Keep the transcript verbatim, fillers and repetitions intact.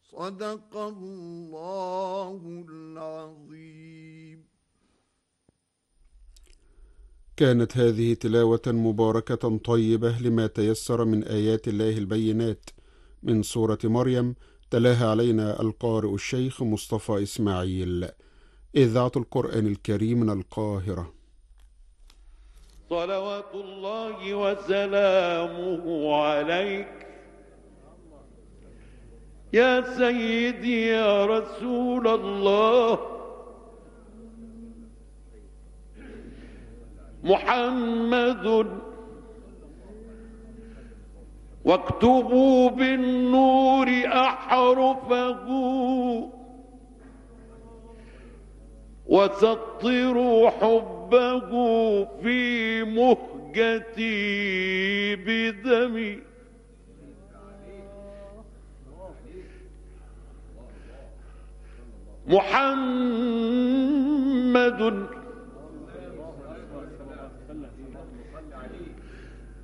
صدق الله العظيم. كانت هذه تلاوة مباركة طيبة لما تيسر من آيات الله البينات من سورة مريم، تلاها علينا القارئ الشيخ مصطفى إسماعيل، إذاعة القرآن الكريم من القاهرة. صلوات الله وسلامه عليك يا سيدي يا رسول الله، محمد واكتبوا بالنور أحرفه وسطروا حبه في مهجتي بدمي. محمد